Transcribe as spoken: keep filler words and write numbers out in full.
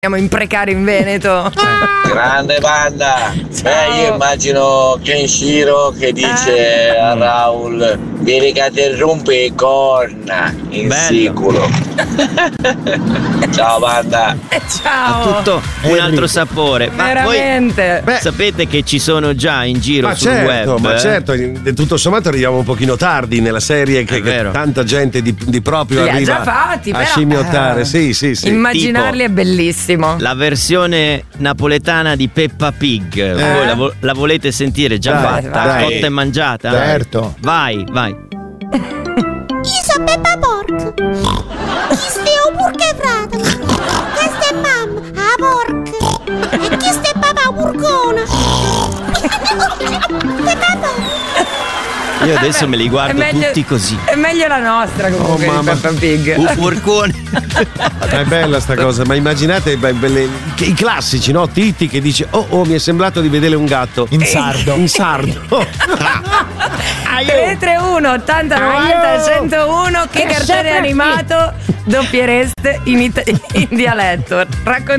Andiamo a imprecare in Veneto. Grande Panda. Ciao. Beh, io immagino Kenshiro che dice Eh. a Raul: vieni che ti rompe e corna in Bello. sicuro. Ciao Panda. Ciao. Ha tutto un altro sapore. Ma Veramente. voi sapete che ci sono già in giro Ma sul certo, web? ma eh? certo, tutto sommato arriviamo un pochino tardi nella serie che, È vero. che tanta gente di, di proprio Li ha arriva già fatti, a però, scimmiottare. eh, Sì, sì, sì. Immaginarli Tipo- è bellissimo. La versione napoletana di Peppa Pig. Voi la, vo- la volete sentire già Dai, fatta? dai. Cotta e mangiata? Certo. Vai, vai. Isa Peppa Porc. Chi ste o purche frate? Questa è mamma, a porca. E chi ste papà purcona? Peppa Porc. Io adesso me li guardo È meglio- tutti così. È meglio la nostra comunque Oh, di mamma. Peppa Pig. Un porcone. È bella sta cosa, ma immaginate beh, belle- che- i classici, no? Titti che dice: Oh, oh, mi è sembrato di vedere un gatto. In sardo. In sardo. tre tre uno ottanta novanta centouno. Che Che cartone sopra- animato doppiereste in, ita- in dialetto? Raccontate.